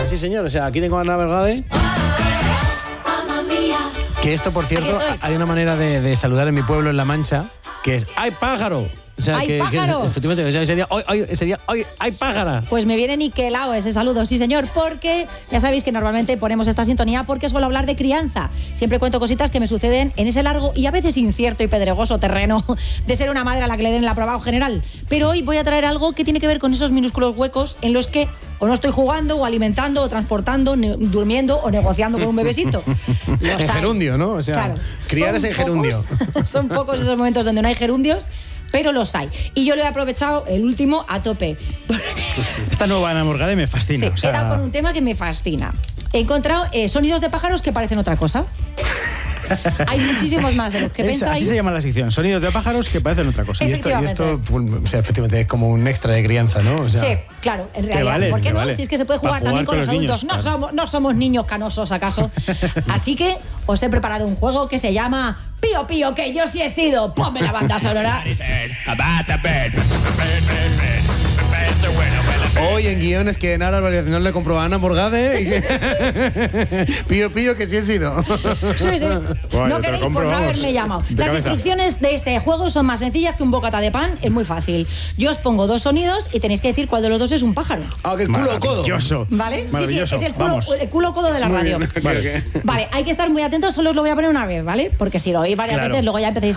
sí señor, o sea, aquí tengo a Ana Vergade. Que esto, por cierto, hay una manera de saludar en mi pueblo, en La Mancha, que es ¡ay, pájaro! O sea, ¡ay, pájaro! Efectivamente, o sea, sería ¡ay, pájara! Pues me viene niquelado ese saludo, sí señor, porque ya sabéis que normalmente ponemos esta sintonía porque suelo hablar de crianza. Siempre cuento cositas que me suceden en ese largo y a veces incierto y pedregoso terreno de ser una madre a la que le den el aprobado general. Pero hoy voy a traer algo que tiene que ver con esos minúsculos huecos en los que o no estoy jugando, o alimentando, o transportando, durmiendo, o negociando con un bebecito. El gerundio, ¿no? O sea, claro, criar ese gerundio. Son pocos esos momentos donde no hay gerundios, pero los hay. Y yo lo he aprovechado, el último, a tope. Esta nueva Ana Vergade me fascina. Sí, he dado con un tema que me fascina. He encontrado sonidos de pájaros que parecen otra cosa. Hay muchísimos más de los que pensáis. Así se llama la sección, sonidos de pájaros que parecen otra cosa. Y esto pues, o sea, efectivamente es como un extra de crianza, ¿no? O sea, sí, claro, en realidad. ¿Por qué no? Si es que se puede jugar también con los adultos. Niños, claro. No somos niños canosos, ¿acaso? Así que os he preparado un juego que se llama Pío Pío, que yo sí he sido. Ponme la banda sonora. Hoy en guiones que en Aras Variación le compró a Ana Vergade. Pío Pío, que sí he sido. Sí. Bueno, no queréis por no haberme llamado. Las instrucciones de este juego son más sencillas que un bocata de pan. Es muy fácil. Yo os pongo dos sonidos y tenéis que decir cuál de los dos es un pájaro. Ah, que culo o codo. ¿Vale? Sí, es el culo codo de la radio. Vale, vale, hay que estar muy atentos. Solo os lo voy a poner una vez, ¿vale? Porque si lo oís varias veces, luego ya empezáis